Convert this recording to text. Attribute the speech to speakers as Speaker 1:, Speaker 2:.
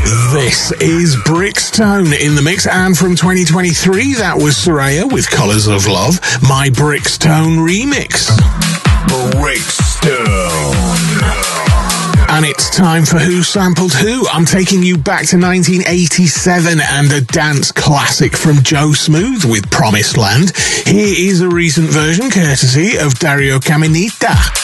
Speaker 1: This is Brixton in the mix, and from 2023, that was Soraya with Colours of Love, my Brixton remix. Brixton. And it's time for Who Sampled Who. I'm taking you back to 1987 and a dance classic from Joe Smooth with Promised Land. Here is a recent version courtesy of Dario Caminita.